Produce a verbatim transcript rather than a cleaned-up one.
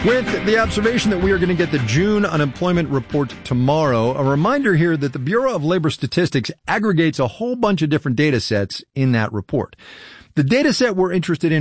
With the observation that we are going to get the June unemployment report tomorrow, a reminder here that the Bureau of Labor Statistics aggregates a whole bunch of different data sets in that report. The data set we're interested in